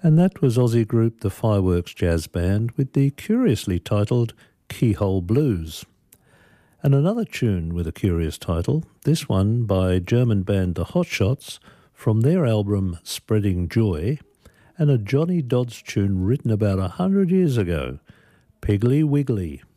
And that was Aussie group The Fireworks Jazz Band with the curiously titled Keyhole Blues. And another tune with a curious title, this one by German band The Hot Shots from their album Spreading Joy, and a Johnny Dodds tune written about 100 years ago, Piggly Wiggly.